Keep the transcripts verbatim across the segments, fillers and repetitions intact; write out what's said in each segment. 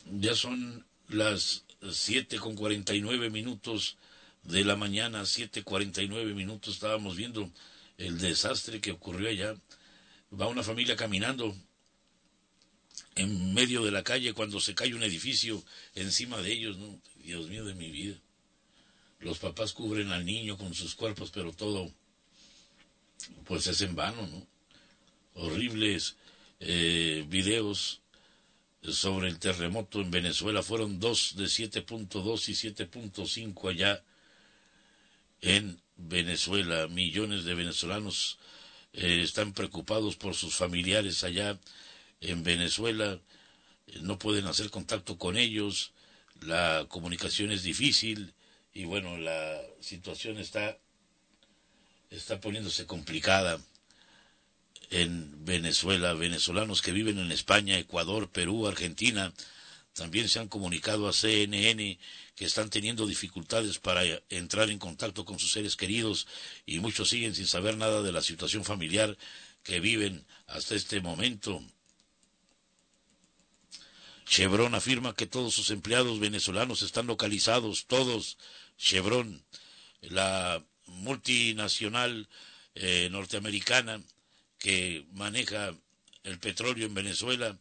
Ya son las siete con cuarenta y nueve minutos de la mañana, siete cuarenta y nueve minutos. Estábamos viendo el desastre que ocurrió allá. Va una familia caminando en medio de la calle cuando se cae un edificio encima de ellos, ¿no? Dios mío de mi vida. Los papás cubren al niño con sus cuerpos, pero todo, pues es en vano, ¿no? Horribles eh, videos sobre el terremoto en Venezuela. Fueron dos de siete punto dos y siete punto cinco allá en Venezuela. Millones de venezolanos eh, están preocupados por sus familiares allá en Venezuela. Eh, no pueden hacer contacto con ellos. La comunicación es difícil y bueno, la situación está está poniéndose complicada en Venezuela. Venezolanos que viven en España, Ecuador, Perú, Argentina, también se han comunicado a C N N que están teniendo dificultades para entrar en contacto con sus seres queridos y muchos siguen sin saber nada de la situación familiar que viven hasta este momento. Chevron afirma que todos sus empleados venezolanos están localizados, todos. Chevron, la multinacional eh, norteamericana que maneja el petróleo en Venezuela,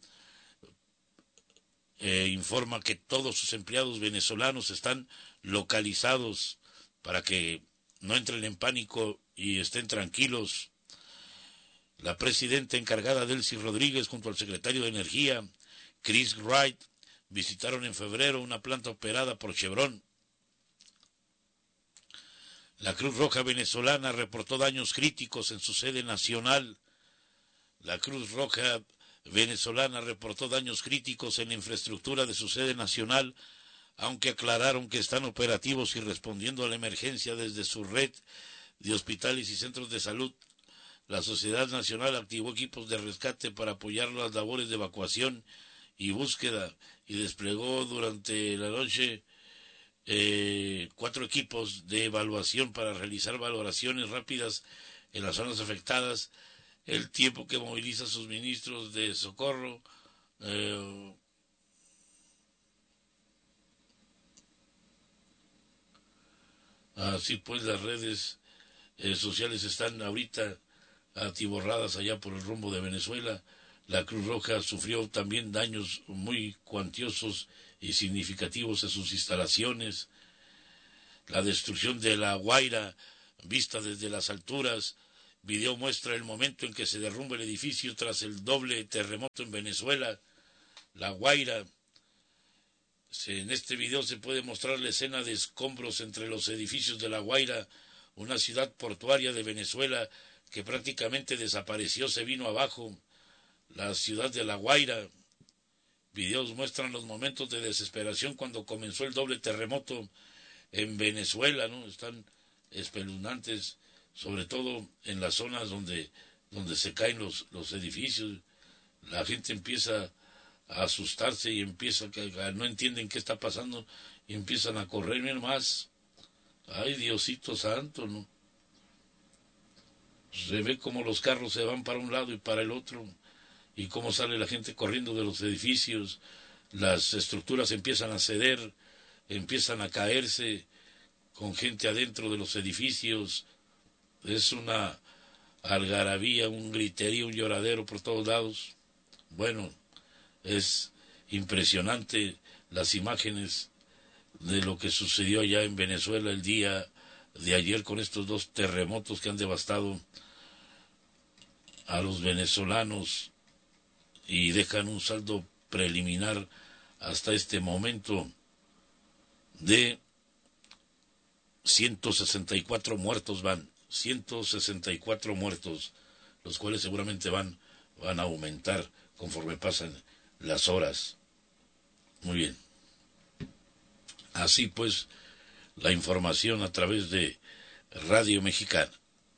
eh, informa que todos sus empleados venezolanos están localizados para que no entren en pánico y estén tranquilos. La presidenta encargada Delcy Rodríguez junto al secretario de Energía, Chris Wright, visitaron en febrero una planta operada por Chevron. La Cruz Roja venezolana reportó daños críticos en su sede nacional. La Cruz Roja venezolana reportó daños críticos en la infraestructura de su sede nacional, aunque aclararon que están operativos y respondiendo a la emergencia desde su red de hospitales y centros de salud. La Sociedad Nacional activó equipos de rescate para apoyar las labores de evacuación y búsqueda y desplegó durante la noche eh, cuatro equipos de evaluación para realizar valoraciones rápidas en las zonas afectadas. El tiempo que moviliza suministros de socorro eh, así pues las redes eh, sociales están ahorita atiborradas allá por el rumbo de Venezuela. La Cruz Roja sufrió también daños muy cuantiosos y significativos en sus instalaciones. La destrucción de La Guaira, vista desde las alturas. Video muestra el momento en que se derrumba el edificio tras el doble terremoto en Venezuela. La Guaira. En este video se puede mostrar la escena de escombros entre los edificios de La Guaira, una ciudad portuaria de Venezuela que prácticamente desapareció, se vino abajo. La ciudad de La Guaira. Videos muestran los momentos de desesperación cuando comenzó el doble terremoto en Venezuela, ¿no? Están espeluznantes, sobre todo en las zonas donde, donde se caen los, los edificios. La gente empieza a asustarse y empieza a, a no entienden qué está pasando y empiezan a correr. Miren más. Ay, Diosito santo, ¿no? Se ve como los carros se van para un lado y para el otro, y cómo sale la gente corriendo de los edificios. Las estructuras empiezan a ceder, empiezan a caerse con gente adentro de los edificios. Es una algarabía, un griterío, un lloradero por todos lados. Bueno, es impresionante las imágenes de lo que sucedió allá en Venezuela el día de ayer con estos dos terremotos que han devastado a los venezolanos y dejan un saldo preliminar hasta este momento de ciento sesenta y cuatro muertos. Van ciento sesenta y cuatro muertos, los cuales seguramente van, van a aumentar conforme pasan las horas. Muy bien. Así pues, la información a través de Radio Mexicana.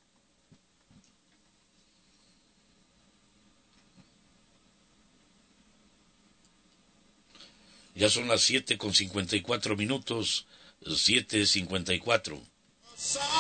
Ya son las siete con cincuenta y cuatro minutos, siete cincuenta y cuatro.